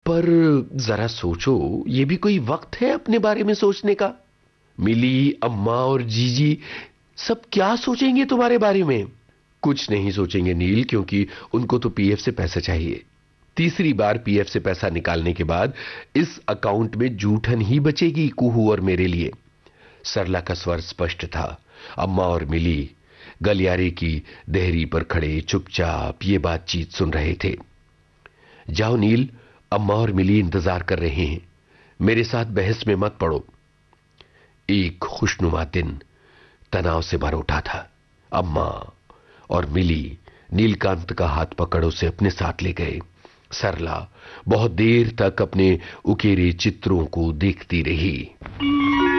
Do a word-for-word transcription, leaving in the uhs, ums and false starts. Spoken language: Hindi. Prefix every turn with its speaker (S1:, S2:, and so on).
S1: पर जरा सोचो, ये भी कोई वक्त है अपने बारे में सोचने का? मिली, अम्मा और जीजी सब क्या सोचेंगे तुम्हारे बारे में? कुछ नहीं सोचेंगे नील, क्योंकि उनको तो पीएफ से पैसा चाहिए। तीसरी बार पीएफ से पैसा निकालने के बाद इस अकाउंट में जूठन ही बचेगी कुहू और मेरे लिए। सरला का स्वर स्पष्ट था। अम्मा और मिली गलियारे की देहरी पर खड़े चुपचाप ये बातचीत सुन रहे थे। जाओ नील, अम्मा और मिली इंतजार कर रहे हैं, मेरे साथ बहस में मत पड़ो। एक खुशनुमा दिन तनाव से भर उठा था। अम्मा और मिली नीलकांत का हाथ पकड़ उसे अपने साथ ले गए। सरला बहुत देर तक अपने उकेरे चित्रों को देखती रही।